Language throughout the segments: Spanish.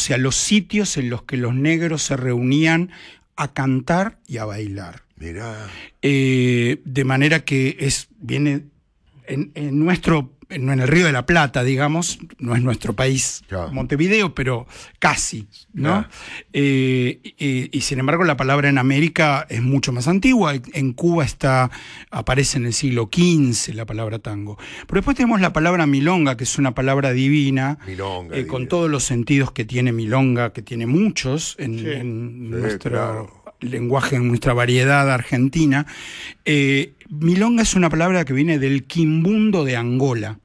sea, los sitios en los que los negros se reunían a cantar y a bailar. Mirá. De manera que viene en el Río de la Plata, digamos, no es nuestro país, Claro. Montevideo, pero casi, ¿no? Claro. Y sin embargo la palabra en América es mucho más antigua. En Cuba aparece en el siglo XV la palabra tango. Pero después tenemos la palabra milonga, que es una palabra divina, Milonga, con divina. todos los sentidos que tiene milonga, que tiene muchos en Sí, nuestro claro. lenguaje, en nuestra variedad argentina. Milonga es una palabra que viene del quimbundo de Angola,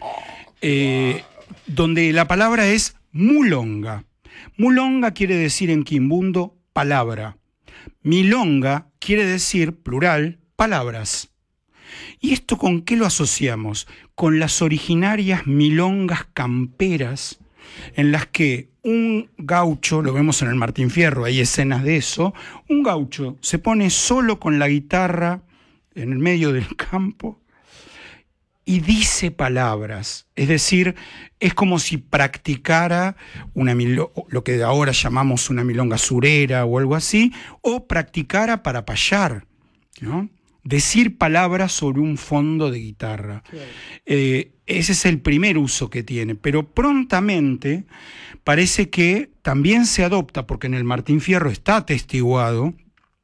donde la palabra es mulonga. Mulonga quiere decir en quimbundo palabra. Milonga quiere decir, plural, palabras. ¿Y esto con qué lo asociamos? Con las originarias milongas camperas, en las que un gaucho, lo vemos en el Martín Fierro, hay escenas de eso, un gaucho se pone solo con la guitarra en el medio del campo y dice palabras. Es decir, es como si practicara lo que ahora llamamos una milonga surera o algo así, o practicara para payar, ¿no? Decir palabras sobre un fondo de guitarra. Claro. Ese es el primer uso que tiene, pero prontamente parece que también se adopta, porque en el Martín Fierro está atestiguado,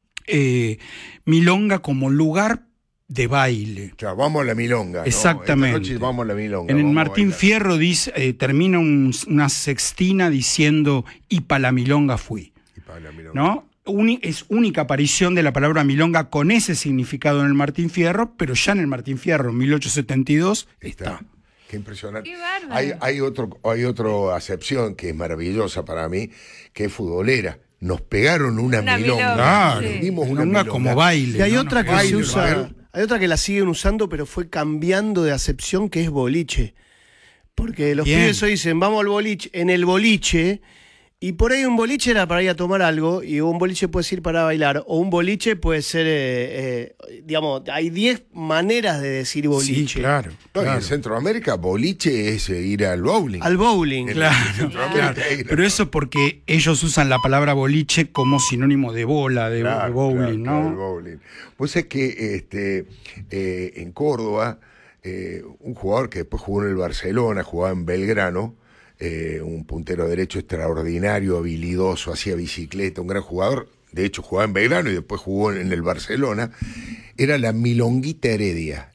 milonga como lugar de baile. Claro, vamos a la milonga, ¿no? Exactamente. Esta noche vamos a la milonga. En el vamos Martín Fierro termina una sextina diciendo "y pa' la milonga fui", Y para la milonga. ¿no? Es única aparición de la palabra milonga con ese significado en el Martín Fierro, pero ya en el Martín Fierro, 1872, está. Qué impresionante. Qué bárbaro. Hay otra acepción que es maravillosa para mí, que es futbolera. Nos pegaron una milonga. Claro, Sí. Dimos una milonga milonga. como baile. Y hay ¿no? otra que baile, se usa, ¿no? hay otra que la siguen usando, pero fue cambiando de acepción, que es boliche. Porque los Bien. pibes hoy dicen, vamos al boliche, en el boliche, y por ahí un boliche era para ir a tomar algo, y un boliche puede ser para bailar, o un boliche puede ser, digamos, hay 10 maneras de decir boliche. Sí, claro. No, y claro. en Centroamérica, boliche es ir al bowling. Al bowling. Claro, claro. Pero eso porque ellos usan la palabra boliche como sinónimo de bola, de Claro, bowling, claro, ¿no? el bowling. Pues es que en Córdoba, un jugador que después jugó en el Barcelona, jugaba en Belgrano, un puntero derecho extraordinario, habilidoso, hacía bicicleta, un gran jugador, de hecho jugaba en Belgrano y después jugó en el Barcelona, era la Milonguita Heredia.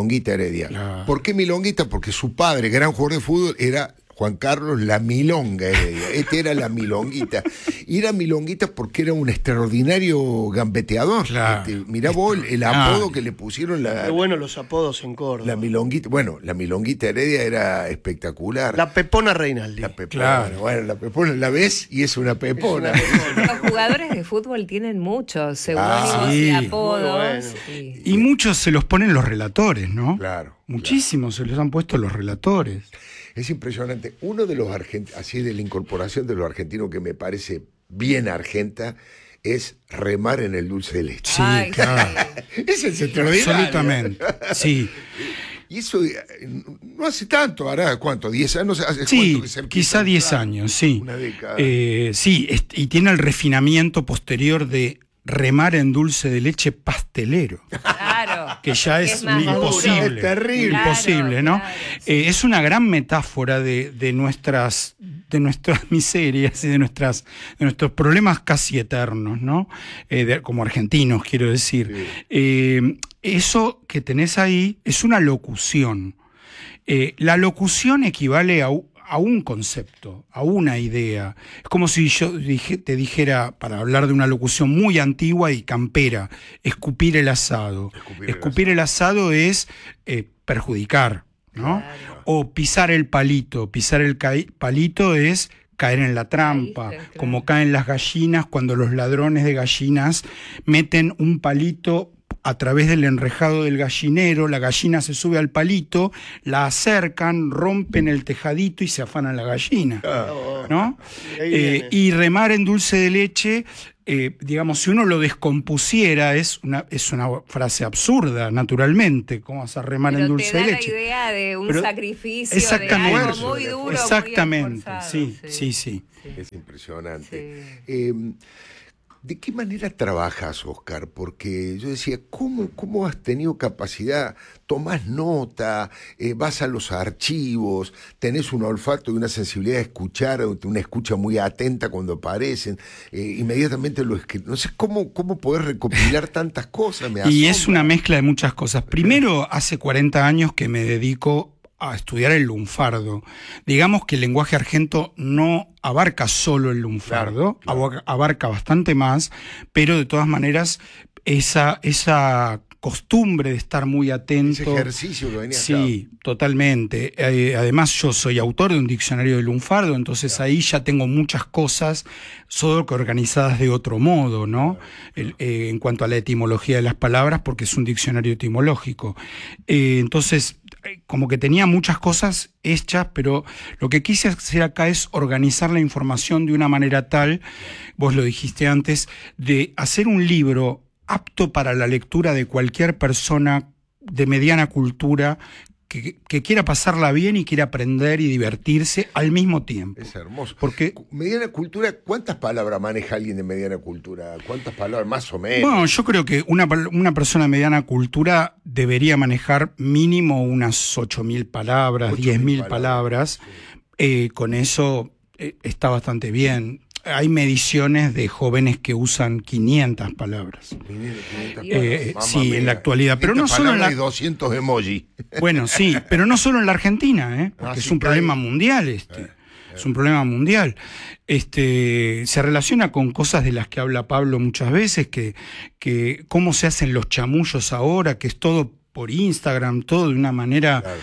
Claro. ¿Por qué Milonguita? Porque su padre, gran jugador de fútbol, era Juan Carlos La Milonga Heredia. Este era la Milonguita. Y era Milonguita porque era un extraordinario gambeteador. Claro. Mirá vos el apodo que le pusieron Qué bueno los apodos en Córdoba. la Milonguita. Bueno, la Milonguita Heredia era espectacular. La Pepona Reinaldi. La Pepona. Claro. Bueno, la Pepona la ves y es una Pepona. Los jugadores de fútbol tienen muchos seudónimos sí. y apodos. Muy bueno. Sí. Y muchos se los ponen los relatores, ¿no? Claro. Muchísimos se los han puesto los relatores. Es impresionante. Uno de los así de la incorporación de los argentinos que me parece bien argenta es remar en el dulce de leche. Sí, Ay, claro. sí. Ese es extraordinario. Absolutamente. Sí. Y eso no hace tanto, hará ¿cuánto? ¿10 años? ¿Hace Sí, cuánto que se empieza quizá a 10 usar? años, sí. Una década. Sí, y tiene el refinamiento posterior de remar en dulce de leche pastelero, Claro. que ya es más duro. imposible. Es terrible. Imposible, ¿no? Claro, sí. Es una gran metáfora de nuestras miserias y de nuestros problemas casi eternos, ¿no? Como argentinos, quiero decir. Eso que tenés ahí es una locución. La locución equivale a un concepto, a una idea. Es como si yo te dijera, para hablar de una locución muy antigua y campera, escupir el asado. Escupir el asado es perjudicar, ¿no? Claro. O pisar el palito. Pisar el palito es caer en la trampa, Caíste, claro. como caen las gallinas cuando los ladrones de gallinas meten un palito a través del enrejado del gallinero, la gallina se sube al palito, la acercan, rompen el tejadito y se afanan la gallina, ¿no? Ahí viene. Y remar en dulce de leche digamos, si uno lo descompusiera, es una frase absurda, naturalmente. ¿Cómo vas a remar en dulce de leche? Pero te da la idea de un Pero, sacrificio, exactamente, de algo muy duro, exactamente, muy esforzado. sí. Es impresionante. ¿De qué manera trabajas, Oscar? Porque yo decía, ¿cómo has tenido capacidad? Tomás nota, vas a los archivos, tenés un olfato y una sensibilidad de escuchar, una escucha muy atenta cuando aparecen, inmediatamente lo escribes. No sé cómo poder recopilar tantas cosas. Y es una mezcla de muchas cosas. Primero, hace 40 años que me dedico a estudiar el lunfardo. Digamos que el lenguaje argento no abarca solo el lunfardo, claro. Abarca bastante más, pero de todas maneras esa costumbre de estar muy atento. Ese ejercicio que venía. Sí, claro. Totalmente. Además yo soy autor de un diccionario de lunfardo, entonces claro. Ahí ya tengo muchas cosas, solo que organizadas de otro modo, ¿no? Claro. En cuanto a la etimología de las palabras, porque es un diccionario etimológico. Entonces, como que tenía muchas cosas hechas, pero lo que quise hacer acá es organizar la información de una manera tal, vos lo dijiste antes, de hacer un libro apto para la lectura de cualquier persona de mediana cultura que quiera pasarla bien y quiera aprender y divertirse al mismo tiempo. Es hermoso. Porque mediana cultura, ¿cuántas palabras maneja alguien de mediana cultura? ¿Cuántas palabras más o menos? Bueno, yo creo que una persona de mediana cultura debería manejar mínimo unas 8.000 palabras, 10.000 palabras. Sí. Con eso está bastante bien. Hay mediciones de jóvenes que usan 500 palabras. 500 sí, en la actualidad. Pero no solo en la... Hay 200 emojis. Bueno, sí, pero no solo en la Argentina, porque es un problema mundial Es un problema mundial. Se relaciona con cosas de las que habla Pablo muchas veces, que cómo se hacen los chamullos ahora, que es todo por Instagram, todo de una manera... Claro.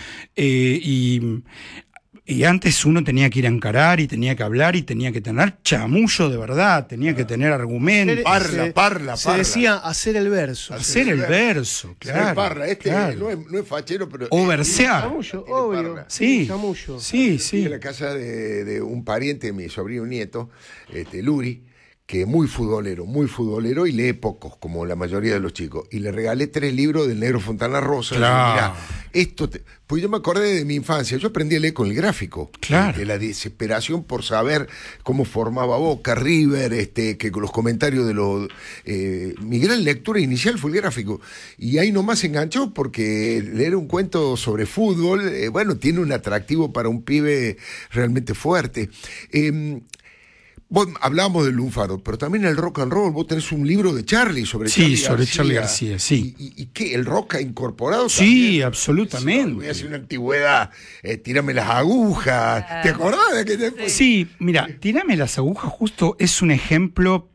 Y antes uno tenía que ir a encarar y tenía que hablar y tenía que tener chamullo de verdad, tenía que tener argumentos. Parla. Se decía hacer el verso. Hacer el verso, claro. Parla. Claro. No es fachero, pero... O versear. Chamullo, obvio. Sí, chamullo. Sí. En la casa de un pariente de mi sobrino nieto, Luri, que es muy futbolero y lee pocos, como la mayoría de los chicos. Y le regalé 3 libros del Negro Fontana Rosa. Claro. Pues yo me acordé de mi infancia, yo aprendí a leer con el gráfico. Claro. De la desesperación por saber cómo formaba Boca, River, que con los comentarios de los... mi gran lectura inicial fue el gráfico. Y ahí nomás enganchó porque leer un cuento sobre fútbol, tiene un atractivo para un pibe realmente fuerte. Vos hablábamos del lunfardo, pero también el rock and roll. Vos tenés un libro de Charlie sobre Charlie García. Sí, sobre Charlie García, sí. ¿Y qué? ¿El rock ha incorporado sí, también? Sí, absolutamente. Voy a hacer una antigüedad, tírame las agujas. ¿Te acordás de aquella? Sí, mira, tírame las agujas justo es un ejemplo...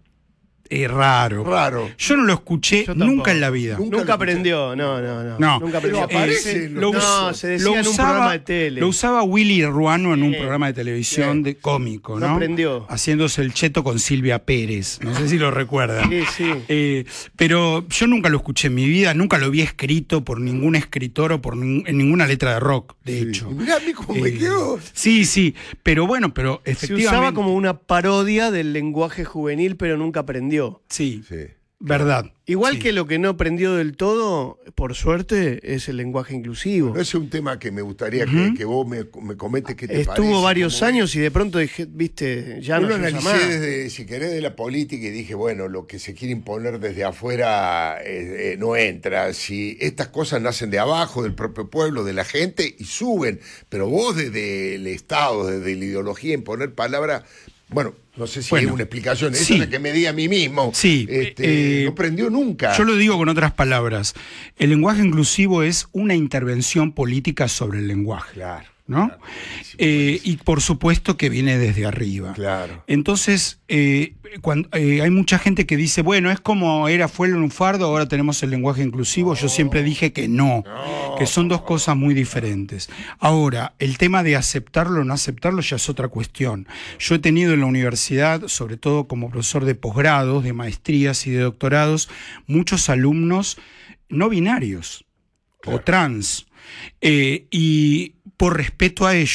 raro. Yo no lo escuché nunca en la vida. Nunca aprendió, no. Nunca aprendió. Se decía en un programa de tele. Lo usaba Willy Ruano en un programa de televisión de cómico, ¿no? No aprendió. Haciéndose el cheto con Silvia Pérez. No sé si lo recuerdan. Sí. Pero yo nunca lo escuché en mi vida, nunca lo vi escrito por ningún escritor o en ninguna letra de rock, de hecho. Mirá a mí cómo me quedó. Sí. Pero efectivamente. Se usaba como una parodia del lenguaje juvenil, pero nunca aprendió. Sí. Verdad. Igual que lo que no aprendió del todo, por suerte, es el lenguaje inclusivo. Ese es un tema que me gustaría que vos me comentes qué te parece. Estuvo varios años y de pronto dije, viste, ya no se usa más. Yo lo analicé desde, si querés, de la política y dije, bueno, lo que se quiere imponer desde afuera no entra. Si estas cosas nacen de abajo, del propio pueblo, de la gente, y suben. Pero vos desde el Estado, desde la ideología, imponer palabras... Bueno, no sé si hay una explicación. Esa es la que me di a mí mismo. Sí. No aprendió nunca. Yo lo digo con otras palabras. El lenguaje inclusivo es una intervención política sobre el lenguaje. Claro. ¿No? Claro, buenísimo. Y por supuesto que viene desde arriba. Claro. Entonces, hay mucha gente que dice, bueno, es como fue el lunfardo, ahora tenemos el lenguaje inclusivo. Yo siempre dije que no, que son dos cosas muy diferentes. Ahora, el tema de aceptarlo o no aceptarlo ya es otra cuestión. Yo he tenido en la universidad, sobre todo como profesor de posgrados, de maestrías y de doctorados, muchos alumnos no binarios o trans. Y por respeto a ellos,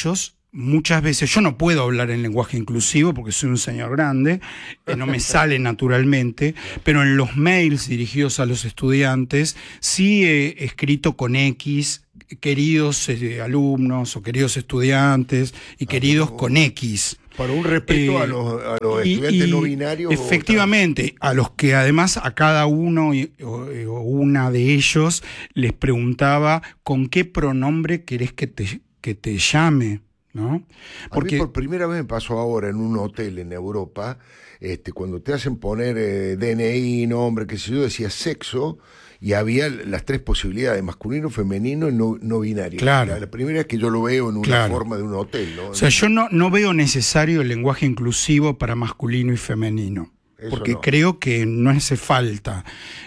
muchas veces, yo no puedo hablar en lenguaje inclusivo porque soy un señor grande, no me sale naturalmente, pero en los mails dirigidos a los estudiantes sí he escrito con X, queridos alumnos o queridos estudiantes y queridos con X. Para un respeto a los estudiantes no binarios. Efectivamente, a los que además a cada uno o una de ellos les preguntaba con qué pronombre querés que te llame, ¿no? Porque a mí por primera vez me pasó ahora en un hotel en Europa, cuando te hacen poner DNI, nombre, qué sé yo, decía sexo, y había las 3 posibilidades, masculino, femenino y no binario. Claro. La primera vez que yo lo veo en una forma de un hotel, ¿no? O sea, yo no veo necesario el lenguaje inclusivo para masculino y femenino. Eso porque no. creo que no hace falta.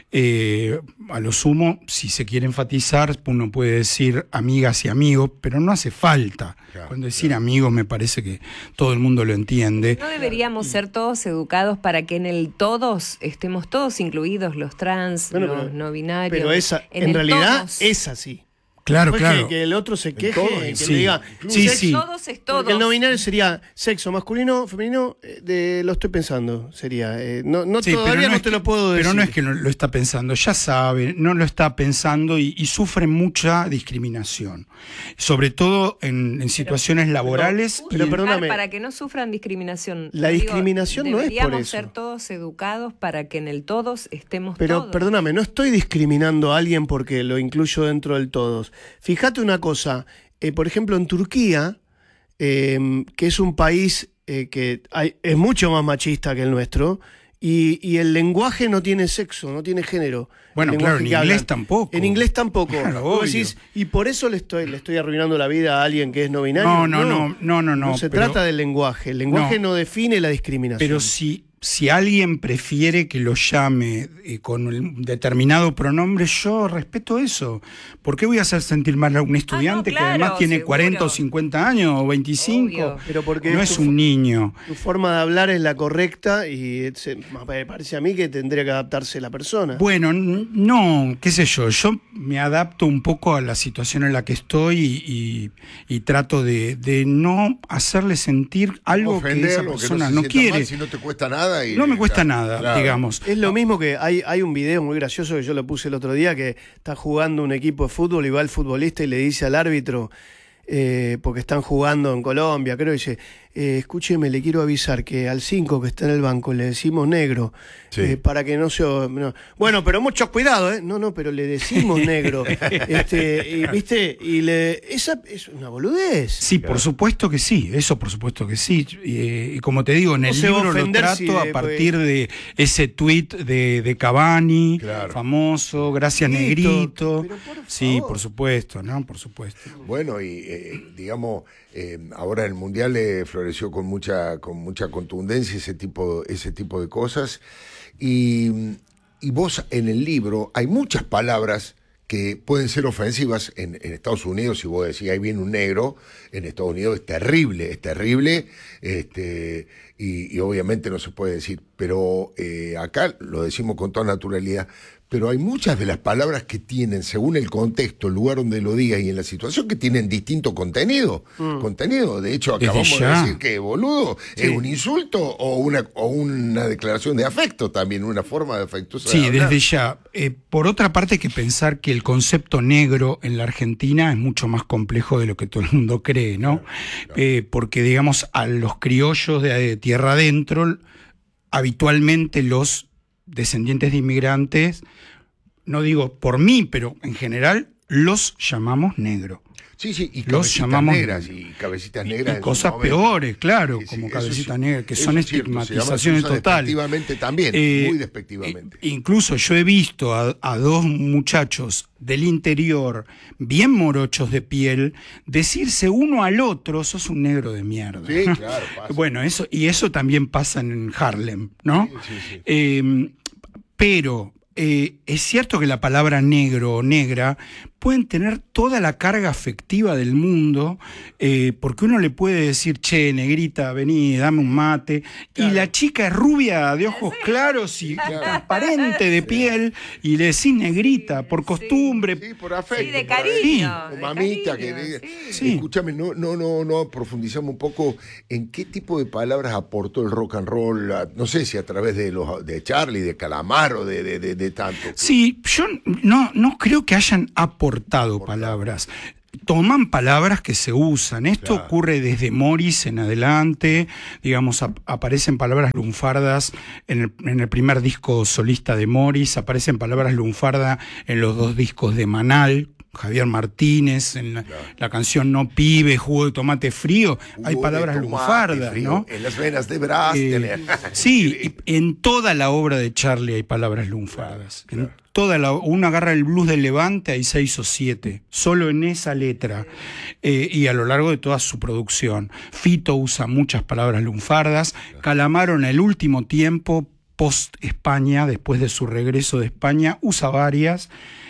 A lo sumo, si se quiere enfatizar, uno puede decir amigas y amigos, pero no hace falta. Claro, Cuando decir amigos me parece que todo el mundo lo entiende. ¿No deberíamos ser todos educados para que en el todos estemos todos incluidos, los trans, los no binarios? Pero en realidad todos. es así. Claro, Después claro. que el otro se queje, todos, que sí. le diga Sí, sexo, sí. Todos es todos. porque el no binario sería sexo masculino, femenino, lo estoy pensando, sería. Sí, Todavía pero no es te lo puedo decir. Pero no es que no lo está pensando, ya sabe, no lo está pensando y sufre mucha discriminación. Sobre todo en situaciones laborales. pero y- perdóname. Para que no sufran discriminación. La discriminación no es por deberíamos eso. ser todos educados para que en el todos estemos Pero todos. perdóname, no estoy discriminando a alguien porque lo incluyo dentro del todos. Fíjate una cosa, por ejemplo en Turquía, que es un país es mucho más machista que el nuestro, y el lenguaje no tiene sexo, no tiene género. Bueno, El claro, lenguaje en que inglés hablan. tampoco. En inglés tampoco. Claro, Vos obvio. decís, y por eso le estoy arruinando la vida a alguien que es no binario. No. No se pero- trata del lenguaje. El lenguaje no define la discriminación. Pero si alguien prefiere que lo llame con un determinado pronombre, yo respeto eso. ¿Por qué voy a hacer sentir mal a un estudiante que claro, además tiene seguro. 40 o 50 años o 25? Obvio. Pero porque no es un niño. Tu forma de hablar es la correcta y me parece a mí que tendría que adaptarse la persona. Bueno, no, qué sé yo me adapto un poco a la situación en la que estoy y trato de no hacerle sentir algo que esa Ofenderlo, persona se no sienta quiere. mal, si no te cuesta nada. No me cuesta nada, claro. digamos. Es lo mismo que hay un video muy gracioso que yo lo puse el otro día, que está jugando un equipo de fútbol y va el futbolista y le dice al árbitro, porque están jugando en Colombia, creo, y dice, escúcheme, le quiero avisar que al 5 que está en el banco le decimos negro, Sí. para que no se... no. Bueno, pero mucho cuidado, ¿eh? No, pero le decimos negro. ¿Viste? Esa es una boludez. Sí, por supuesto que sí, eso por supuesto que sí. Y como te digo, en No el se va a libro lo ofender trato si a partir de ese tuit de Cavani, Claro. famoso, gracias Negrito, Negrito. pero por Sí, favor. por supuesto, ¿no? Por supuesto. Bueno, y digamos, ahora el Mundial floreció con mucha contundencia ese tipo de cosas. Y vos en el libro hay muchas palabras que pueden ser ofensivas en Estados Unidos. Si vos decís, ahí viene un negro, en Estados Unidos es terrible, y obviamente no se puede decir, pero acá lo decimos con toda naturalidad. Pero hay muchas de las palabras que tienen, según el contexto, el lugar donde lo digas y en la situación, que tienen distinto contenido. De hecho, Desde acabamos de ya. decir que boludo es un insulto o una declaración de afecto también, una forma de afectuosa de Sí, hablar. desde ya. Por otra parte, hay que pensar que el concepto negro en la Argentina es mucho más complejo de lo que todo el mundo cree, ¿no? Porque, digamos, a los criollos de tierra adentro, habitualmente los descendientes de inmigrantes, no digo por mí, pero en general, los llamamos negro. Sí, y Los cabecitas llamamos negras y cabecitas negras. Y en cosas su momento. peores, claro, Sí, como eso cabecita sí, negra, que eso son es cierto, estigmatizaciones se usa totales. despectivamente también, muy despectivamente. Incluso yo he visto a dos muchachos del interior, bien morochos de piel, decirse uno al otro, sos un negro de mierda. Sí, claro, pasa. Bueno, eso también pasa en Harlem, ¿no? Sí. Pero es cierto que la palabra negro o negra pueden tener toda la carga afectiva del mundo, porque uno le puede decir, che, negrita, vení, dame un mate, claro. Y la chica es rubia, de ojos claros y transparente de piel, y le decís negrita, por costumbre. Sí, por afecto. Sí, de cariño. Sí, mamita, escúchame, no profundizamos un poco en qué tipo de palabras aportó el rock and roll, no sé si a través de Charlie, de Calamaro, de tanto. Sí, yo no creo que hayan aportado palabras. Toman palabras que se usan. Esto ocurre desde Morris en adelante. Digamos, aparecen palabras lunfardas en el primer disco solista de Morris, aparecen palabras lunfardas en los 2 discos de Manal, Javier Martínez, en la canción No Pibe, Jugo de Tomate Frío, hay palabras lunfardas, ¿no? En las venas de Brás. Sí, en toda la obra de Charlie hay palabras lunfardas. Claro. Uno agarra el blues del Levante, hay 6 o 7, solo en esa letra, y a lo largo de toda su producción. Fito usa muchas palabras lunfardas. Calamaro en el último tiempo, post España, después de su regreso de España, usa varias.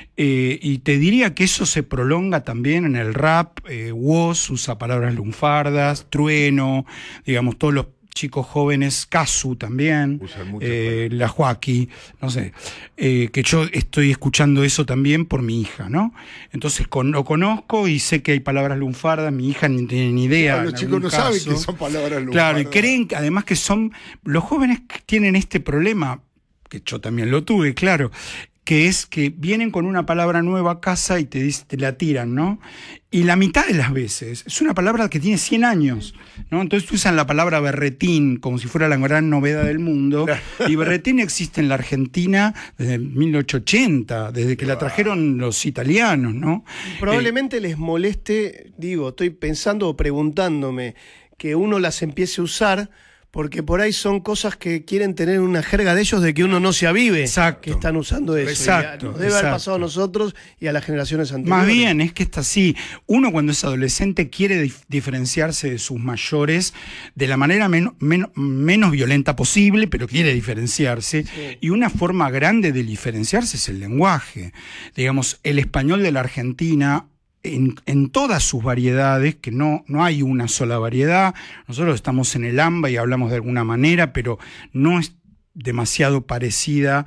Y te diría que eso se prolonga también en el rap. Woz usa palabras lunfardas, Trueno, digamos, todos los chicos jóvenes, Casu también, la Joaquí, no sé, que yo estoy escuchando eso también por mi hija, ¿no? Entonces lo conozco y sé que hay palabras lunfardas, mi hija ni tiene ni idea. Claro, los chicos no saben que son palabras lunfardas. Claro, y creen que además que los jóvenes tienen este problema, que yo también lo tuve, claro, que es que vienen con una palabra nueva a casa y te la tiran, ¿no? Y la mitad de las veces es una palabra que tiene 100 años, ¿no? Entonces usan la palabra berretín como si fuera la gran novedad del mundo. Y berretín existe en la Argentina desde 1880, desde que la trajeron los italianos, ¿no? Probablemente les moleste, estoy pensando o preguntándome, que uno las empiece a usar, porque por ahí son cosas que quieren tener una jerga de ellos de que uno no se avive. Exacto. Que están usando eso. Exacto. Nos debe haber pasado a nosotros y a las generaciones anteriores. Más bien, es que está así. Uno cuando es adolescente quiere diferenciarse de sus mayores de la manera menos violenta posible, pero quiere diferenciarse. Sí. Y una forma grande de diferenciarse es el lenguaje. Digamos, el español de la Argentina, en todas sus variedades, que no hay una sola variedad. Nosotros estamos en el AMBA y hablamos de alguna manera, pero no es demasiado parecida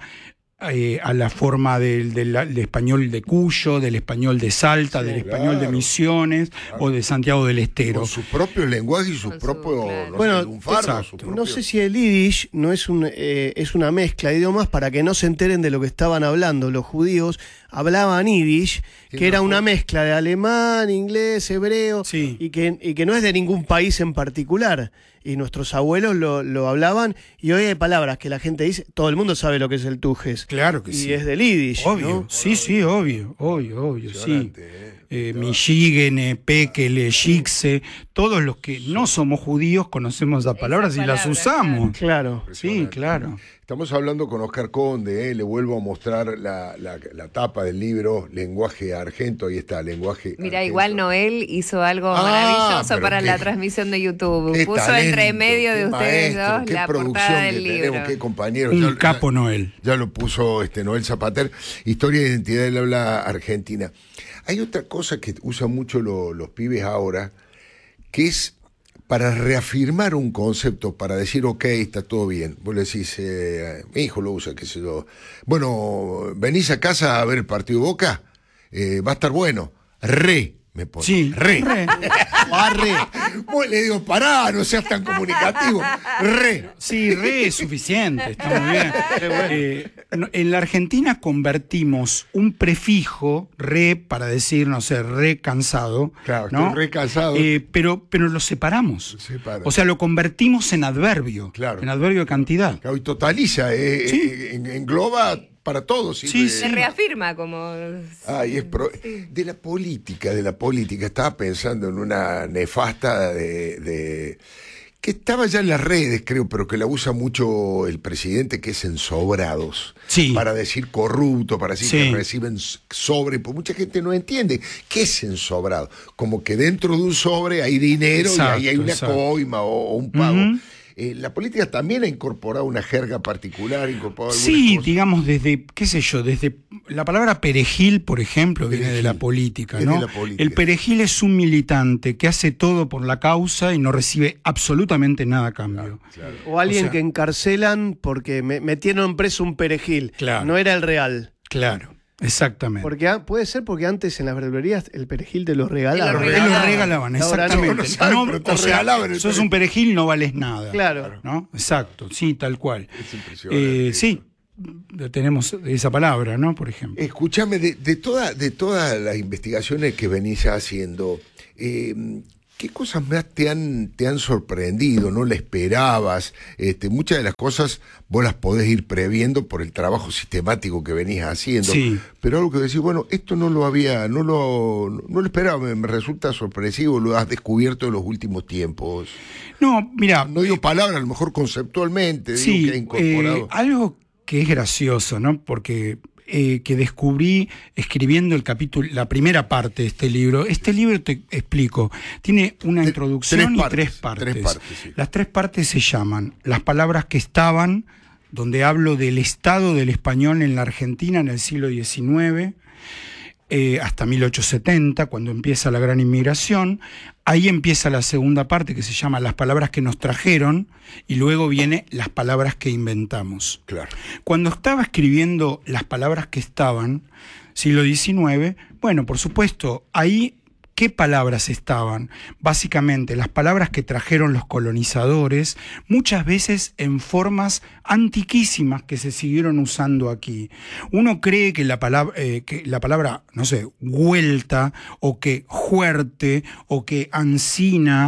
a la forma del español de Cuyo, del español de Salta, del español de Misiones o de Santiago del Estero. Con su propio lenguaje y su propio lunfardo. No sé si el yiddish no es una mezcla de idiomas para que no se enteren de lo que estaban hablando. Los judíos hablaban yiddish, que era una mezcla de alemán, inglés, hebreo, y que no es de ningún país en particular. Y nuestros abuelos lo hablaban, y hoy hay palabras que la gente dice, todo el mundo sabe lo que es el tujes. Claro que sí. Y es del yiddish, obvio, ¿no? Sí, obvio, sí. Milligene, Pekele, Yixe, todos los que no somos judíos conocemos las palabras y las usamos. Claro. Sí, claro. Estamos hablando con Oscar Conde, le vuelvo a mostrar la tapa del libro, Lenguaje Argento, ahí está, Lenguaje Mira, Argento. Igual Noel hizo algo maravilloso para la transmisión de YouTube. Puso talento, entre medio de ustedes dos la portada del libro. Tenemos, qué compañero. Un capo Noel. Ya lo puso Noel Zapater, Historia de Identidad del Habla Argentina. Hay otra cosa que usan mucho los pibes ahora, que es para reafirmar un concepto, para decir, ok, está todo bien. Vos le decís, mi hijo lo usa, qué sé yo. Bueno, venís a casa a ver el partido Boca, va a estar bueno. Me pone. Sí, re. Pues le digo, pará, no seas tan comunicativo. Sí, es suficiente, está muy bien. En la Argentina convertimos un prefijo, para decir, no sé, cansado. Claro, ¿no? Estoy cansado. Pero lo separamos. O sea, lo convertimos en adverbio. Claro. En adverbio de cantidad. Claro, y totaliza, engloba para todos. Se reafirma como... De la política. Estaba pensando en una nefasta que estaba ya en las redes, creo, pero que la usa mucho el presidente, que es ensobrados. Sí. Para decir corrupto, para decir que reciben sobre, pues mucha gente no entiende qué es ensobrado. Como que dentro de un sobre hay dinero y ahí hay una coima o un pago. la política también ha incorporado una jerga particular, sí, digamos, desde, qué sé yo, desde la palabra perejil, por ejemplo, viene de la política, ¿no? De la política. El perejil es un militante que hace todo por la causa y no recibe absolutamente nada a cambio. Claro. O alguien que encarcelan porque metieron preso un perejil. Claro. No era el real. Claro. Exactamente. Porque puede ser porque antes en las verdulerías el perejil te lo regalaban. Te lo regalaban, exactamente. Sos un perejil, no vales nada. Claro. ¿No? Exacto, sí, tal cual. Es impresionante. Sí, tenemos esa palabra, ¿no? Por ejemplo. Escúchame, de todas las investigaciones que venís haciendo, ¿qué cosas más te han sorprendido? ¿No la esperabas? Muchas de las cosas vos las podés ir previendo por el trabajo sistemático que venís haciendo. Sí. Pero algo que decís, bueno, esto no lo esperaba, me resulta sorpresivo, lo has descubierto en los últimos tiempos. No, mira. No digo palabra, a lo mejor conceptualmente, sí, digo que he incorporado. Algo que es gracioso, ¿no? Porque que descubrí escribiendo el capítulo, la primera parte de este libro. Este libro, te explico, tiene una introducción y tres partes. Sí. Las 3 partes se llaman Las palabras que estaban, donde hablo del estado del español en la Argentina en el siglo XIX, hasta 1870, cuando empieza la gran inmigración. Ahí empieza la segunda parte, que se llama Las palabras que nos trajeron, y luego viene Las palabras que inventamos. Claro. Cuando estaba escribiendo Las palabras que estaban, siglo XIX, bueno, por supuesto, ahí, ¿qué palabras estaban? Básicamente, las palabras que trajeron los colonizadores, muchas veces en formas antiquísimas que se siguieron usando aquí. Uno cree que la palabra, no sé, vuelta, o que juerte, o que ancina,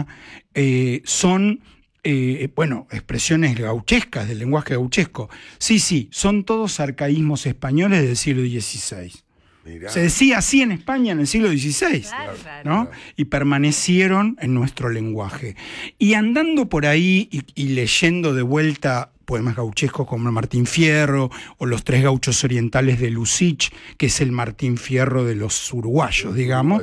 son expresiones gauchescas, del lenguaje gauchesco. Sí, son todos arcaísmos españoles del siglo XVI. Mirá. Se decía así en España en el siglo XVI, ¿no? Y permanecieron en nuestro lenguaje. Y andando por ahí y leyendo de vuelta poemas gauchescos como Martín Fierro o Los 3 gauchos orientales de Lussich, que es el Martín Fierro de los uruguayos, digamos,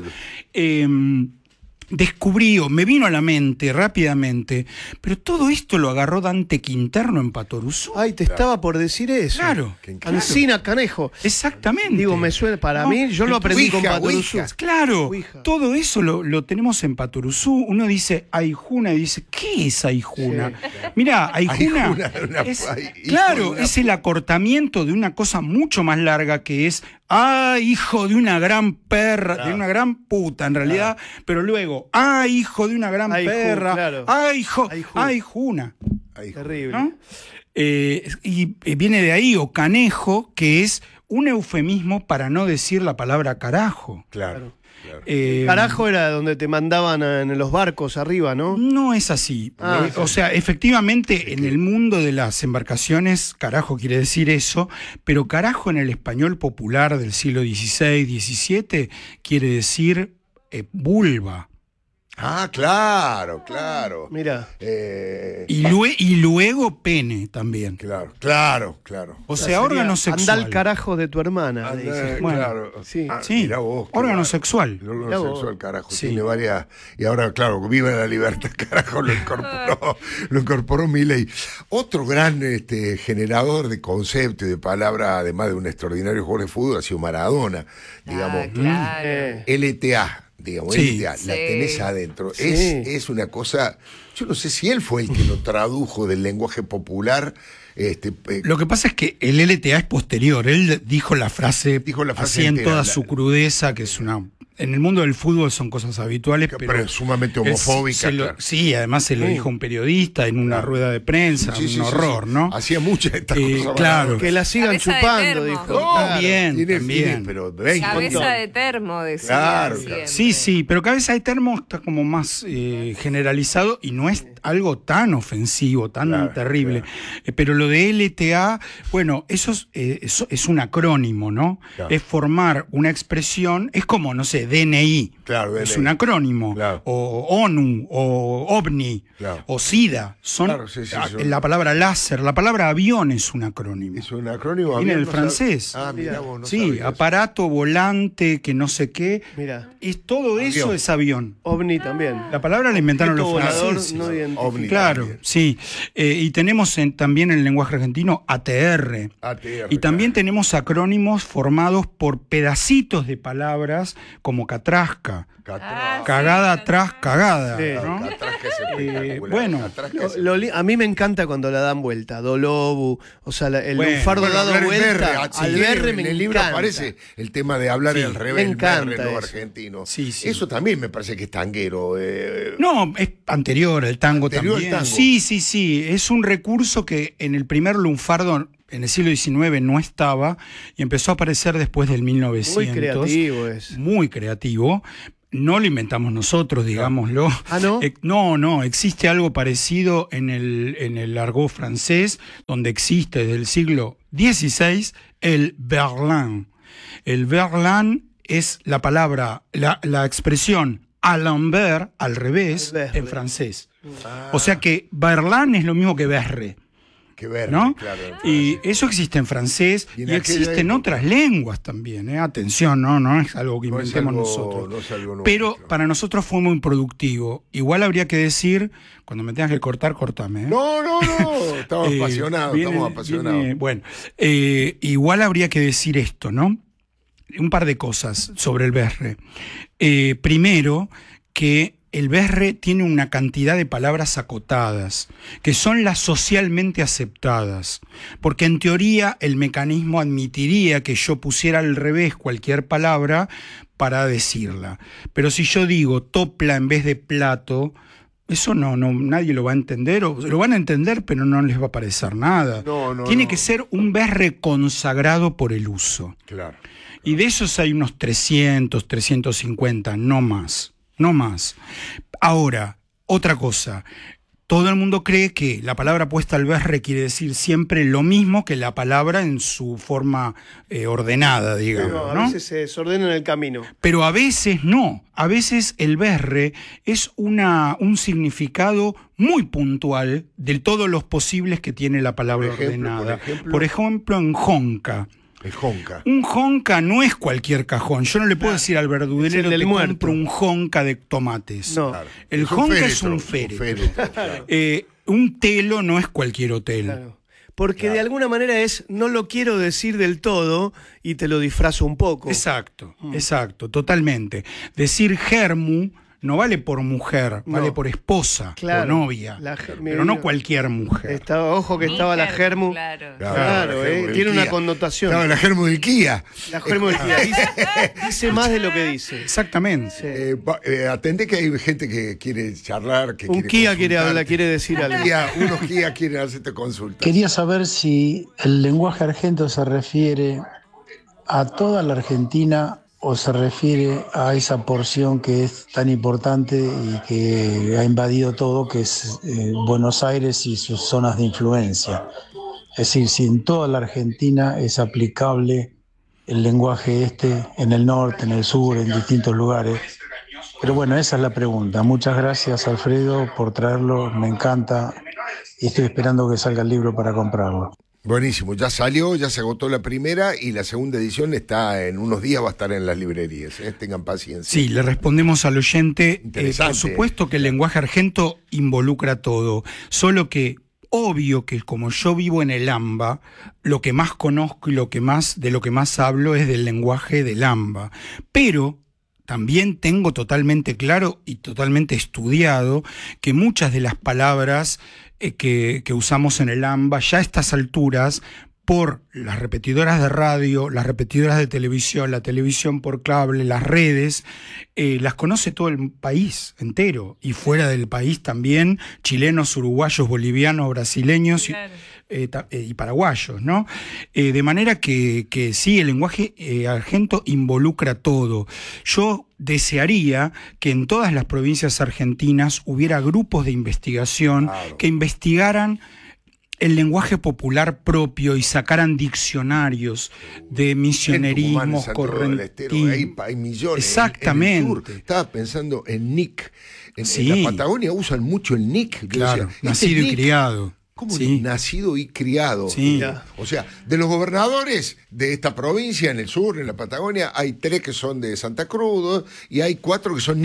descubrí, o me vino a la mente rápidamente, pero todo esto lo agarró Dante Quinterno en Patoruzú. Ay, te estaba por decir eso. Claro. Ancina, Canejo. Exactamente. Digo, me suena, para mí, yo lo aprendí con Patoruzú. Claro, todo eso lo tenemos en Patoruzú. Uno dice Aijuna y dice, ¿qué es Aijuna? Sí. Mirá, Aijuna es el acortamiento de una cosa mucho más larga que es hijo de una gran perra, de una gran puta en realidad, pero luego, hijo de una gran perra, claro. Aijuna. Terrible. ¿No? Y viene de ahí, o canejo, que es un eufemismo para no decir la palabra carajo. Claro. Carajo era donde te mandaban en los barcos arriba, ¿no? No es así. O sea, efectivamente, en el mundo de las embarcaciones, carajo quiere decir eso, pero carajo en el español popular del siglo XVI, XVII, quiere decir vulva. Claro. Mira. Y luego pene también. Claro. O sea, órgano sexual. Anda al carajo de tu hermana. Bueno, claro. Sí. Mirá vos, órgano sexual. El órgano sexual, carajo. Sí. Tiene varias. Y ahora, claro, viva la libertad, carajo, lo incorporó Milei. Otro gran generador de concepto y de palabra, además de un extraordinario jugador de fútbol, ha sido Maradona. Digamos, claro. LTA. Digamos, la tenés adentro. Sí. Es una cosa. Yo no sé si él fue el que lo tradujo del lenguaje popular. Lo que pasa es que el LTA es posterior. Él dijo la frase así en toda su crudeza, que es una. En el mundo del fútbol son cosas habituales, pero es sumamente homofóbica. Claro. Sí, además se lo dijo un periodista en una rueda de prensa, un horror, ¿no? Hacía muchas de estas cosas. Claro. Que la sigan Cabeza chupando, dijo. También. Pero cabeza de termo, decía. Claro. Sí, pero cabeza de termo está como más generalizado y no es algo tan ofensivo, tan terrible. Claro. Pero lo de LTA, bueno, eso es un acrónimo, ¿no? Claro. Es formar una expresión, es como, no sé, DNI, claro, es un acrónimo, claro. O ONU, o OVNI, claro. o SIDA, son la palabra láser, la palabra avión es un acrónimo. Es un acrónimo. Viene del francés. Mirá vos, no sí, aparato, volante, que no sé qué. Mira. Y todo eso es avión. OVNI también. La palabra la inventaron los volador franceses. No identifica. Claro, también. sí. Y tenemos también en el lenguaje argentino ATR. Y también tenemos acrónimos formados por pedacitos de palabras como catrasca. Cagada atrás, cagada. Sí. ¿no? Catrasca es espectacular. Bueno, Catrasca es A mí me encanta cuando la dan vuelta, Dolobu, o sea, el lunfardo dado hablar en vuelta, berre, al berre me en el libro encanta. aparece el tema de hablar al revés, me el encanta berre no eso. argentino. Sí. Eso también me parece que es tanguero. No, es anterior al tango Anterior al también. tango. Sí. Es un recurso que en el primer lunfardo en el siglo XIX no estaba y empezó a aparecer después del 1900. Muy creativo es. Muy creativo. No lo inventamos nosotros, digámoslo. ¿Ah, no? No, existe algo parecido en el argot francés, donde existe desde el siglo XVI el verlan. El verlan es la palabra, la expresión à l'envers, al revés, en francés. O sea que verlan es lo mismo que berre. Que ver, ¿no? claro. Y eso existe en francés Y y, en aquella existe en época. otras lenguas también. Atención, no es algo que No es inventemos algo- nosotros. no es algo nuevo, Pero claro. para nosotros fue muy productivo. Igual habría que decir, cuando me tengas que cortar, cortame. No, estamos apasionados, estamos apasionados. Bueno, igual habría que decir esto, ¿no? Un par de cosas sobre el berre. Primero, que el berre tiene una cantidad de palabras acotadas, que son las socialmente aceptadas, porque en teoría el mecanismo admitiría que yo pusiera al revés cualquier palabra para decirla. Pero si yo digo topla en vez de plato, eso no nadie lo va a entender, o lo van a entender, pero no les va a parecer nada. Tiene que ser un berre consagrado por el uso. Claro. Y de esos hay unos 300, 350, no más. Ahora, otra cosa. Todo el mundo cree que la palabra puesta al berre quiere decir siempre lo mismo que la palabra en su forma ordenada, digamos. Pero a ¿no? veces se desordena en el camino. Pero a veces no. A veces el berre es un significado muy puntual de todos los posibles que tiene la palabra ordenada. Por ejemplo, en jonca. El jonca. Un jonca no es cualquier cajón. Yo no le puedo decir al verdulero Es el del te muerto. compro un jonca de tomates. No. Claro. El Es un jonca es féretro, un féretro. claro. Un telo no es cualquier hotel. Claro. Porque de alguna manera no lo quiero decir del todo y te lo disfrazo un poco. Exacto, totalmente. Decir germu no vale por mujer, No. vale por esposa o novia. Pero no cualquier mujer. Ojo que estaba la germu. Claro. Claro, la germu del tiene una Kia. connotación. Estaba la germu del Kia. La germu del Kia dice más de lo que dice. Exactamente. Atendé que hay gente que quiere charlar. Que Un quiere Kia quiere consultarte. hablar, quiere decir algo. Unos Kia quieren hacerte consulta. Quería saber si el lenguaje argento se refiere a toda la Argentina o se refiere a esa porción que es tan importante y que ha invadido todo, que es Buenos Aires y sus zonas de influencia. Es decir, si en toda la Argentina es aplicable el lenguaje en el norte, en el sur, en distintos lugares. Pero bueno, esa es la pregunta. Muchas gracias, Alfredo, por traerlo. Me encanta y estoy esperando que salga el libro para comprarlo. Buenísimo, ya salió, ya se agotó la primera y la segunda edición está en unos días, va a estar en las librerías. Tengan paciencia. Sí, le respondemos al oyente. Interesante. Por supuesto que el lenguaje argento involucra todo, solo que obvio que como yo vivo en el AMBA, lo que más conozco y de lo que más hablo es del lenguaje del AMBA. Pero también tengo totalmente claro y totalmente estudiado que muchas de las palabras que usamos en el AMBA ya a estas alturas, por las repetidoras de radio, las repetidoras de televisión, la televisión por cable, las redes, las conoce todo el país entero y fuera del país también, chilenos, uruguayos, bolivianos, brasileños. Claro. Y paraguayos, ¿no? De manera que sí, el lenguaje argento involucra todo. Yo desearía que en todas las provincias argentinas hubiera grupos de investigación que investigaran el lenguaje popular propio y sacaran diccionarios de misionerismos, correntinos. Hay millones. Exactamente. En el sur. Estaba pensando en Nick. Sí. En la Patagonia usan mucho el Nick. Claro, nacido y criado. ¿Cómo sí. Nacido y criado? Sí. O sea, de los gobernadores de esta provincia, en el sur, en la Patagonia, hay 3 que son de Santa Cruz y hay 4 que son Nick.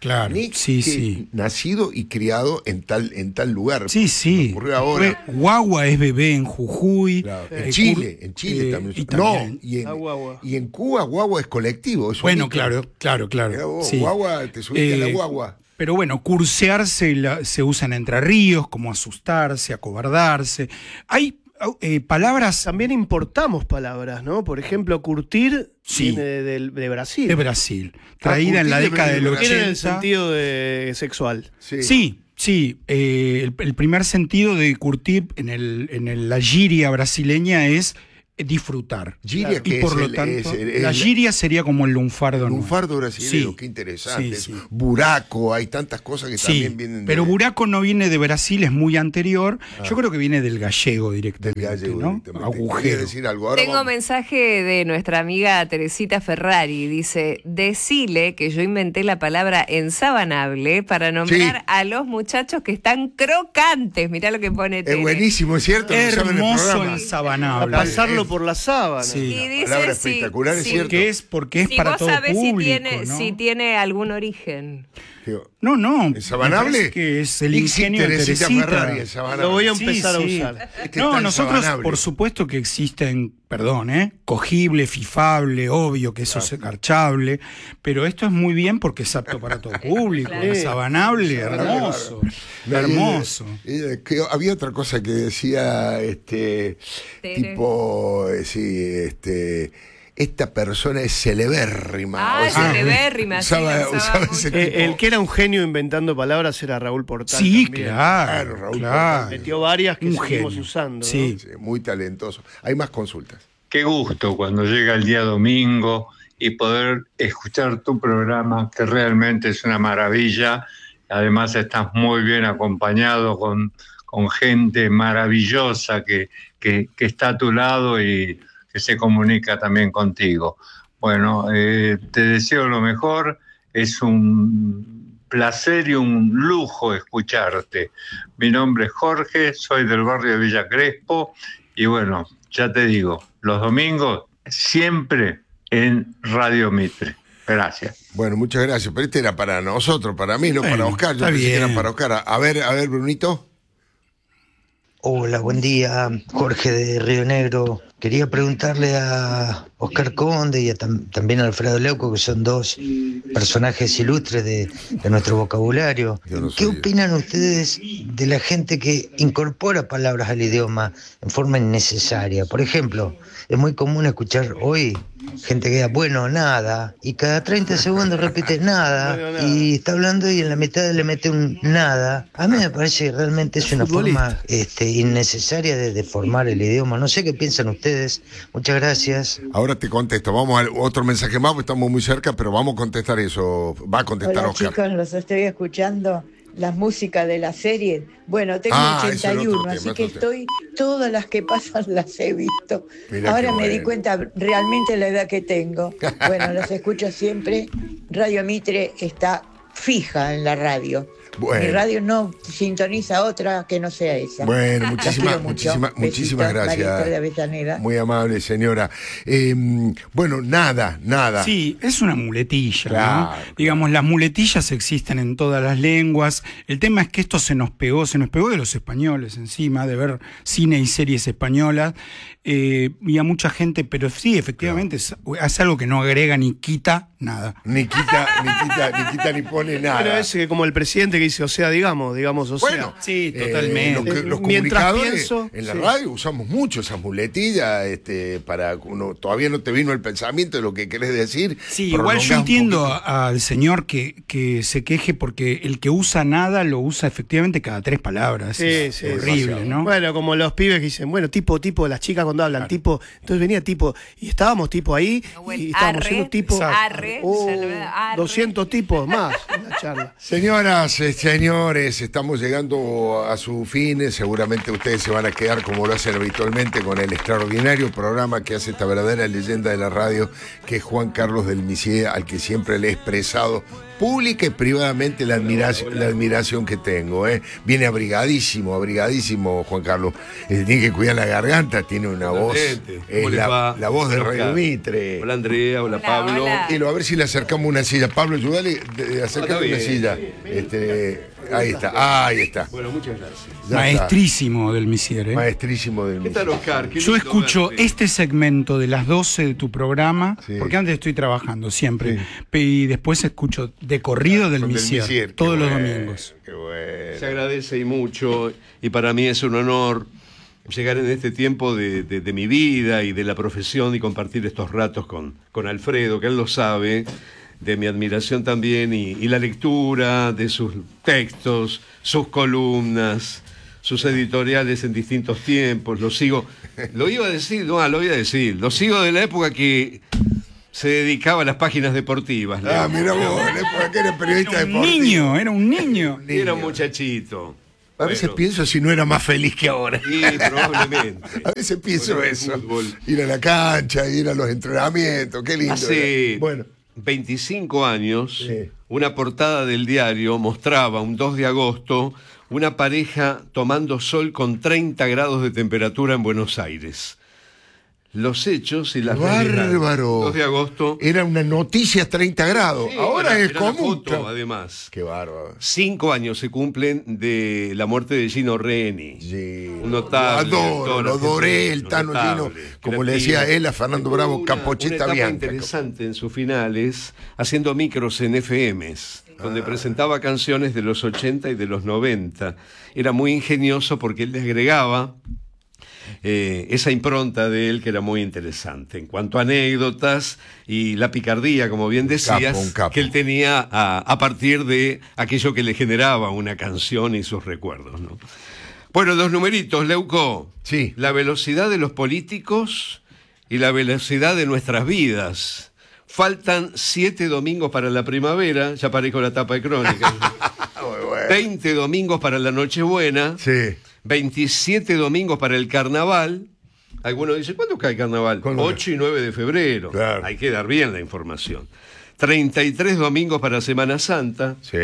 Claro, sí. Nacido y criado en tal lugar. Sí. Ocurrió ahora. Guagua es bebé en Jujuy. Claro. En Chile también. Y en Cuba guagua es colectivo. Es bueno, claro. Sí. Guagua, te subiste a la guagua. Pero bueno, cursear se usa en Entre Ríos, como asustarse, acobardarse. Hay palabras... También importamos palabras, ¿no? Por ejemplo, curtir viene de Brasil. De Brasil. Traída en la década del 80. En el sentido sexual. Sí. El primer sentido de curtir en la gíria brasileña es disfrutar. Giria, y por lo tanto, la giria sería como el lunfardo. Lunfardo brasileño, qué interesante. Sí. Buraco, hay tantas cosas que también vienen pero buraco no viene de Brasil, es muy anterior. Yo creo que viene del gallego directamente, ¿no? Agujero. Decir algo? Ahora Tengo mensaje de nuestra amiga Teresita Ferrari. Dice, decile que yo inventé la palabra ensabanable para nombrar a los muchachos que están crocantes. Mirá lo que pone Tere. Es buenísimo, es cierto. Hermoso ensabanable. Pasarlo por la sábana. Sí. Y dice, palabra espectacular, es cierto. Porque es para todo público, si tiene algún origen. No. ¿Ensabanable? Que es el ingenio de Teresita. Ferrari, lo voy a empezar a usar. Nosotros, por supuesto que existen, cogible, fifable, obvio que eso es garchable, pero esto es muy bien porque es apto para todo público. Ensabanable, hermoso. Hermoso. Había otra cosa que decía, esta persona es celebérrima. Celebérrima, usaba ese tipo. El que era un genio inventando palabras era Raúl Portal. Sí, también. claro, Raúl claro. Metió varias que seguimos genio. usando. Sí. Sí, muy talentoso. Hay más consultas. Qué gusto cuando llega el día domingo y poder escuchar tu programa, que realmente es una maravilla. Además estás muy bien acompañado con gente maravillosa que está a tu lado y que se comunica también contigo. Bueno, te deseo lo mejor, es un placer y un lujo escucharte. Mi nombre es Jorge, soy del barrio de Villa Crespo y bueno, ya te digo, los domingos siempre en Radio Mitre. Gracias. Bueno, muchas gracias, pero este era para nosotros, para mí, no para Oscar. Yo pensé que era para Oscar. A ver, Brunito. Hola, buen día, Jorge de Río Negro. Quería preguntarle a Oscar Conde y también a Alfredo Leuco, que son dos personajes ilustres de nuestro vocabulario. ¿Qué opinan ustedes de la gente que incorpora palabras al idioma en forma innecesaria? Por ejemplo, es muy común escuchar hoy gente que diga bueno, nada, y cada 30 segundos repite nada, y está hablando y en la mitad le mete un nada. A mí me parece que realmente es una forma innecesaria de deformar el idioma. No sé qué piensan ustedes. Muchas gracias. Ahora te contesto. Vamos a otro mensaje más, porque estamos muy cerca, pero vamos a contestar eso. Va a contestar Hola, Oscar. Chicos, los estoy escuchando. Las músicas de la serie. Bueno, tengo 81, así que todas las que pasan las he visto. Mirá, ahora me di cuenta realmente la edad que tengo. Bueno, los escucho siempre. Radio Mitre está fija en la radio. Bueno. Mi radio no sintoniza otra que no sea esa. Bueno, muchísimas gracias. María Victoria Avellaneda. Muy amable, señora. Bueno, nada. Sí, es una muletilla, claro, ¿no? Digamos, las muletillas existen en todas las lenguas. El tema es que esto se nos pegó de los españoles encima, de ver cine y series españolas, y a mucha gente, pero sí, efectivamente, claro, es algo que no agrega ni quita nada. Ni quita ni pone nada. Pero es como el presidente que dice, o sea, digamos, o sea. Bueno, sí, totalmente. Los comunicadores en la radio usamos mucho esas muletillas, para uno, todavía no te vino el pensamiento de lo que querés decir. Sí, igual yo entiendo al señor que se queje porque el que usa nada lo usa efectivamente cada 3 palabras. Sí, es horrible, ¿no? Bueno, como los pibes que dicen, bueno, tipo, las chicas cuando hablan, claro, tipo, entonces venía tipo, y estábamos tipo ahí, y estábamos siendo tipo, 200 tipos más en la charla. Señoras, señores, estamos llegando a su fin. Seguramente ustedes se van a quedar como lo hacen habitualmente con el extraordinario programa que hace esta verdadera leyenda de la radio, que es Juan Carlos del Misier, al que siempre le he expresado pública y privadamente la admiración que tengo. Viene abrigadísimo Juan Carlos. Tiene que cuidar la garganta, tiene una voz. La voz de Rey Mitre. Hola Andrea, hola Pablo. Hola. A ver si le acercamos una silla. Pablo, ayúdale a acercarle una silla. Ahí está. Bueno, muchas gracias. Maestrísimo del Misier. Maestrísimo del Misier. ¿Qué tal, Oscar? Yo escucho este segmento de las 12 de tu programa, porque antes estoy trabajando siempre, y después escucho de corrido del Misier, todos los domingos. Qué bueno. Se agradece y mucho, y para mí es un honor llegar en este tiempo de mi vida y de la profesión y compartir estos ratos con Alfredo, que él lo sabe, de mi admiración también y la lectura de sus textos, sus columnas, sus editoriales en distintos tiempos. Lo sigo de la época que se dedicaba a las páginas deportivas. Mira vos, la época que era periodista deportivo. Era un niño. Era un muchachito. A veces pienso si no era más feliz que ahora. Sí, probablemente. A veces pienso eso. Ir a la cancha, ir a los entrenamientos, qué lindo. Hace 25 años, una portada del diario mostraba un 2 de agosto una pareja tomando sol con 30 grados de temperatura en Buenos Aires. Los hechos y las bárbaro. 2 de agosto. Era una noticia 30 grados. Sí, ahora es era común. Foto, además. Qué bárbaro. 5 años se cumplen de la muerte de Gino Reni. Sí. Un notable. Lo adoré, el Tano Gino. Como le decía él a Fernando Bravo, Capocheta Bianca. Interesante en sus finales, haciendo micros en FMs, donde presentaba canciones de los 80 y de los 90. Era muy ingenioso porque él le agregaba esa impronta de él que era muy interesante en cuanto a anécdotas y la picardía, como bien decías, un capo. que él tenía a partir de aquello que le generaba una canción y sus recuerdos, ¿no? Bueno, 2 numeritos, Leuco. Sí. La velocidad de los políticos y la velocidad de nuestras vidas. Faltan 7 domingos para la primavera, ya parezco la tapa de Crónica. 20 domingos para la Nochebuena. Sí. 27 domingos para el carnaval. Algunos dicen, ¿cuándo cae el carnaval? 8 y 9 de febrero. Claro. Hay que dar bien la información. 33 domingos para Semana Santa. Sí.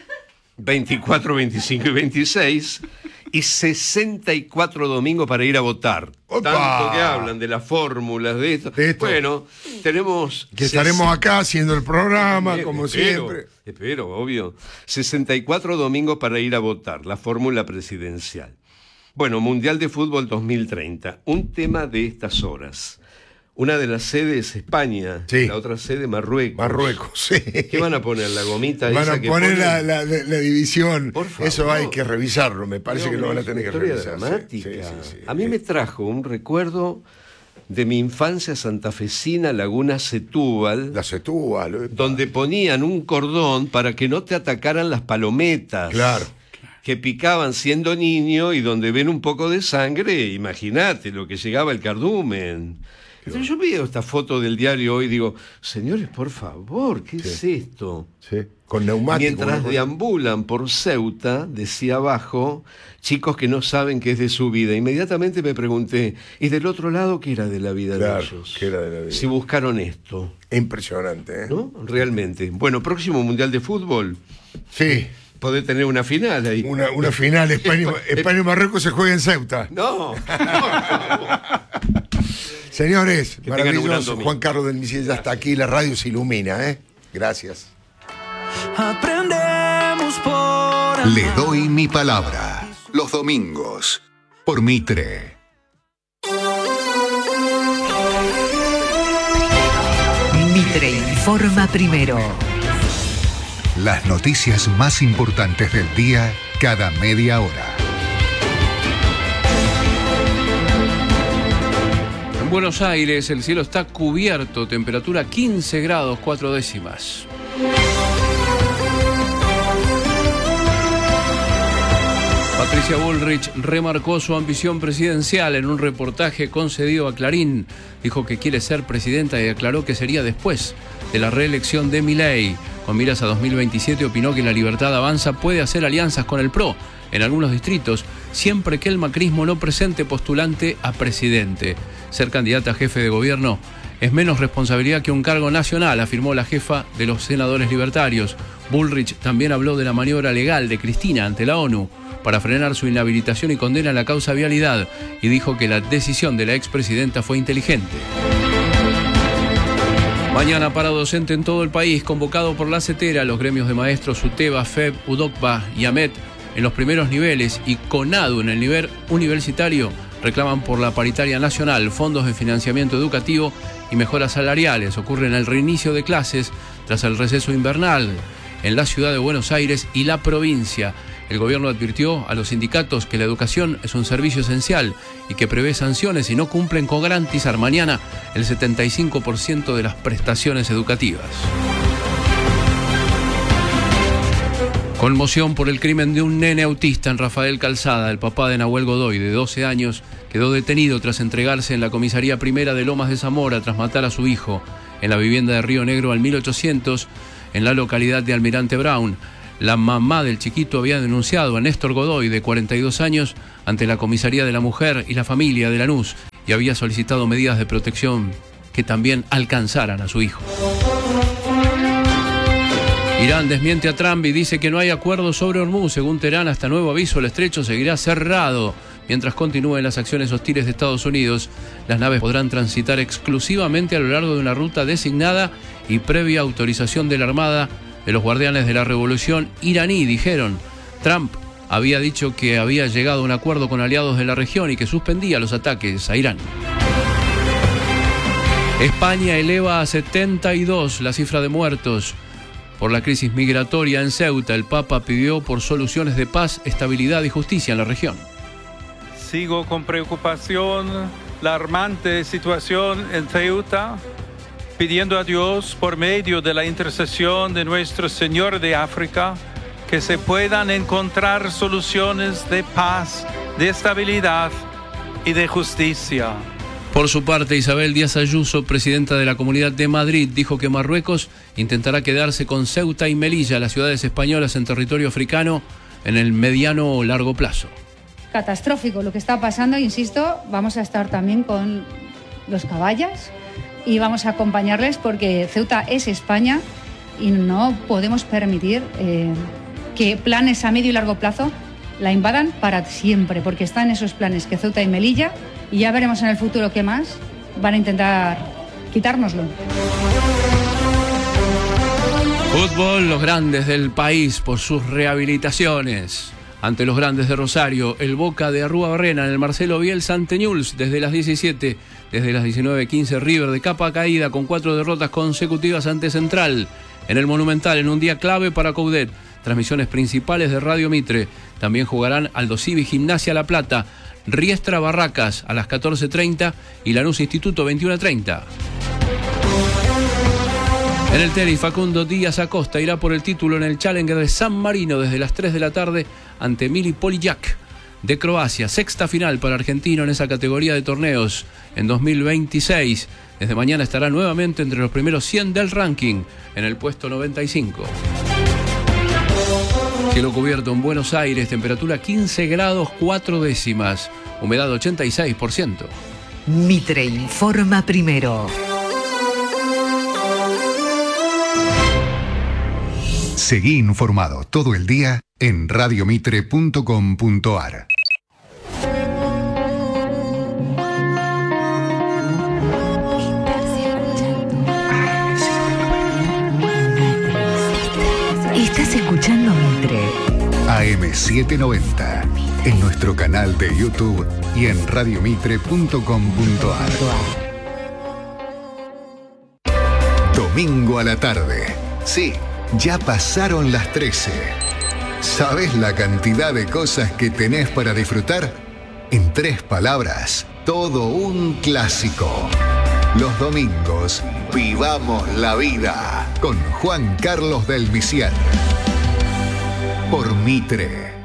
24, 25 y 26. Y 64 domingos para ir a votar. ¡Opa! Tanto que hablan de las fórmulas, de esto. Bueno, tenemos... Que estaremos acá haciendo el programa, como siempre. Espero, obvio. 64 domingos para ir a votar, la fórmula presidencial. Bueno, Mundial de Fútbol 2030, un tema de estas horas. Una de las sedes España, la otra sede Marruecos. Marruecos, sí. ¿Qué van a poner? ¿La gomita van esa a que poner ponen? la división. Por favor. Eso hay que revisarlo, me parece que lo van a tener que revisar. Dramática. Sí. A mí me trajo un recuerdo de mi infancia santafesina, Laguna Setúbal. La Setúbal. Donde ponían un cordón para que no te atacaran las palometas. Claro. Que picaban siendo niño y donde ven un poco de sangre, imagínate lo que llegaba el cardumen. Entonces yo veo esta foto del diario hoy y digo, señores, por favor, ¿qué es esto? Sí, con neumáticos. Mientras deambulan por Ceuta, decía abajo, chicos que no saben qué es de su vida. Inmediatamente me pregunté, ¿y del otro lado qué era de la vida de ellos? ¿Qué era de la vida? Si buscaron esto. Impresionante, ¿eh? ¿No? Realmente. Bueno, próximo Mundial de Fútbol. Sí. Podés tener una final ahí. Una final, España y Marruecos se juega en Ceuta. No. Señores, que maravilloso. Juan Carlos del Misier ya está aquí, la radio se ilumina, ¿eh? Gracias. Aprendemos por Le doy mi palabra. Los domingos. Por Mitre. Mitre informa primero. Las noticias más importantes del día cada media hora. En Buenos Aires el cielo está cubierto, temperatura 15 grados 4 décimas. Patricia Bullrich remarcó su ambición presidencial en un reportaje concedido a Clarín. Dijo que quiere ser presidenta y aclaró que sería después de la reelección de Milei. Con miras a 2027 opinó que La Libertad Avanza puede hacer alianzas con el PRO en algunos distritos, siempre que el macrismo no presente postulante a presidente. Ser candidata a jefe de gobierno es menos responsabilidad que un cargo nacional, afirmó la jefa de los senadores libertarios. Bullrich también habló de la maniobra legal de Cristina ante la ONU para frenar su inhabilitación y condena la causa vialidad, y dijo que la decisión de la expresidenta fue inteligente. Mañana paro docente en todo el país, convocado por la CETERA, los gremios de maestros UTEBA, FEB, UDOCBA y AMET en los primeros niveles y CONADU en el nivel universitario reclaman por la paritaria nacional, fondos de financiamiento educativo y mejoras salariales. Ocurre en el reinicio de clases tras el receso invernal en la ciudad de Buenos Aires y la provincia. El gobierno advirtió a los sindicatos que la educación es un servicio esencial y que prevé sanciones si no cumplen con garantizar mañana el 75% de las prestaciones educativas. Conmoción por el crimen de un nene autista en Rafael Calzada. El papá de Nahuel Godoy, de 12 años, quedó detenido tras entregarse en la comisaría primera de Lomas de Zamora tras matar a su hijo en la vivienda de Río Negro al 1800 en la localidad de Almirante Brown. La mamá del chiquito había denunciado a Néstor Godoy, de 42 años, ante la comisaría de la mujer y la familia de Lanús y había solicitado medidas de protección que también alcanzaran a su hijo. Irán desmiente a Trump y dice que no hay acuerdo sobre Hormuz. Según Teherán, hasta nuevo aviso, el estrecho seguirá cerrado. Mientras continúen las acciones hostiles de Estados Unidos, las naves podrán transitar exclusivamente a lo largo de una ruta designada y previa autorización de la Armada de los Guardianes de la Revolución iraní, dijeron. Trump había dicho que había llegado a un acuerdo con aliados de la región y que suspendía los ataques a Irán. España eleva a 72 la cifra de muertos por la crisis migratoria en Ceuta. El Papa pidió por soluciones de paz, estabilidad y justicia en la región. Sigo con preocupación la alarmante situación en Ceuta, pidiendo a Dios, por medio de la intercesión de nuestro Señor de África, que se puedan encontrar soluciones de paz, de estabilidad y de justicia. Por su parte, Isabel Díaz Ayuso, presidenta de la Comunidad de Madrid, dijo que Marruecos intentará quedarse con Ceuta y Melilla, las ciudades españolas en territorio africano, en el mediano o largo plazo. Catastrófico lo que está pasando, insisto, vamos a estar también con los caballas y vamos a acompañarles porque Ceuta es España y no podemos permitir que planes a medio y largo plazo la invadan para siempre, porque están esos planes que Ceuta y Melilla, y ya veremos en el futuro qué más van a intentar quitárnoslo. Fútbol, los grandes del país por sus rehabilitaciones. Ante los grandes de Rosario, el Boca de Arrúa Barrena en el Marcelo Bielsa ante Newell's desde las 17, desde las 19:15 River de capa caída con 4 derrotas consecutivas ante Central en el Monumental en un día clave para Coudet. Transmisiones principales de Radio Mitre. También jugarán Aldo Civi Gimnasia La Plata, Riestra Barracas a las 14:30 y Lanús Instituto 21:30. En el tenis, Facundo Díaz Acosta irá por el título en el Challenger de San Marino desde las 3 de la tarde ante Mili Polillac de Croacia. Sexta final para argentino en esa categoría de torneos en 2026. Desde mañana estará nuevamente entre los primeros 100 del ranking en el puesto 95. Cielo cubierto en Buenos Aires, temperatura 15 grados 4 décimas, humedad 86%. Mitre informa primero. Seguí informado todo el día en radiomitre.com.ar. Estás escuchando Mitre. AM790, en nuestro canal de YouTube y en radiomitre.com.ar. Domingo a la tarde. Sí, ya pasaron las 13. ¿Sabes la cantidad de cosas que tenés para disfrutar? En 3 palabras, todo un clásico. Los domingos, vivamos la vida con Juan Carlos del Visier. Por Mitre.